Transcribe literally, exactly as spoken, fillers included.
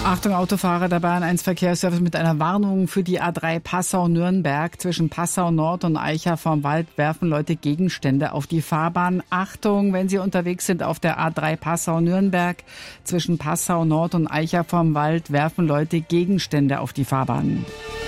Achtung, Autofahrer, der Bayern eins Verkehrsservice mit einer Warnung für die A drei Passau-Nürnberg. Zwischen Passau Nord und Aicha vorm Wald werfen Leute Gegenstände auf die Fahrbahn. Achtung, wenn Sie unterwegs sind auf der A drei Passau-Nürnberg. Zwischen Passau Nord und Aicha vorm Wald werfen Leute Gegenstände auf die Fahrbahn.